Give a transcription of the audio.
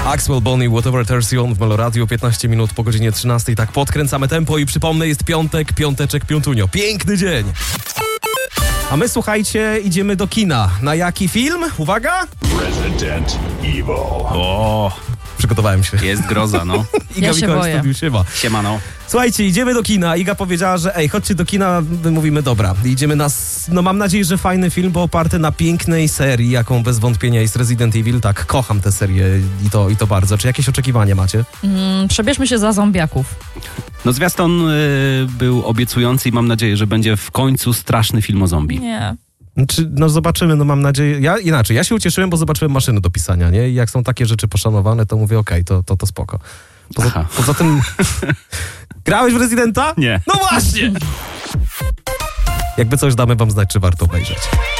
Axwell Bonnie, Whatever Turns You On w Meloradiu, 15 minut po godzinie 13. Tak podkręcamy tempo i przypomnę, jest piątek, piąteczek, piątunio. Piękny dzień! A my, słuchajcie, idziemy do kina. Na jaki film? Uwaga! Resident Evil. O, Przygotowałem się. jest groza, no. Iga Ja się Mikołaj boję. studiu siema. Siemano. Słuchajcie, idziemy do kina. Iga powiedziała, że chodźcie do kina. My mówimy, dobra. Idziemy no mam nadzieję, że fajny film, bo oparty na pięknej serii, jaką bez wątpienia jest Resident Evil. Tak, kocham tę serię i to bardzo. Czy jakieś oczekiwania macie? Przebierzmy się za zombiaków. No zwiastun był obiecujący i mam nadzieję, że będzie w końcu straszny film o zombie. Nie. No zobaczymy, no mam nadzieję. Ja się ucieszyłem, bo zobaczyłem maszyny do pisania, nie? I jak są takie rzeczy poszanowane, to mówię, okej, to spoko. Poza tym... Grałeś w Residenta? Nie. No właśnie! Jakby coś, damy wam znać, czy warto obejrzeć.